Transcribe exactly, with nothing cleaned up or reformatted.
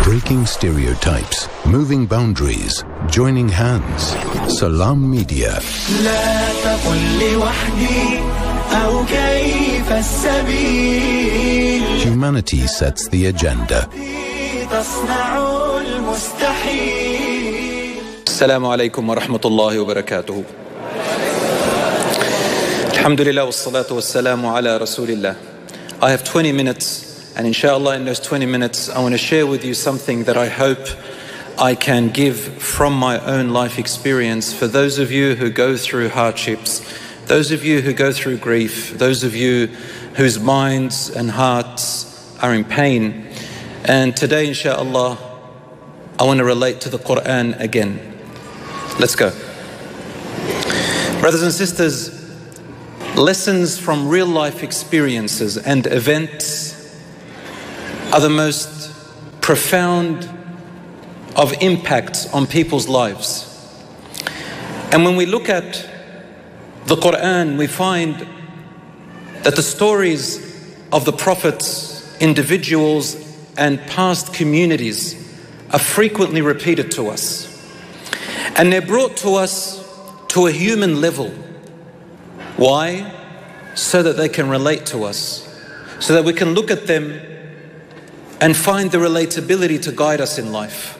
Breaking stereotypes, moving boundaries, joining hands. Salam Media. لا تقل لوحدي أو كيف السبيل. Humanity sets the agenda. تصنع المستحيل. السلام عليكم ورحمة الله وبركاته. الحمد لله والصلاة والسلام على رسول الله. I have twenty minutes, and inshallah in those twenty minutes I want to share with you something that I hope I can give from my own life experience for those of you who go through hardships, those of you who go through grief, those of you whose minds and hearts are in pain. And today inshallah I want to relate to the Quran again. Let's go. Brothers and sisters, lessons from real life experiences and events are the most profound of impacts on people's lives. And when we look at the Quran, we find that the stories of the prophets, individuals, and past communities are frequently repeated to us. And they're brought to us to a human level. Why? So that they can relate to us, so that we can look at them and find the relatability to guide us in life.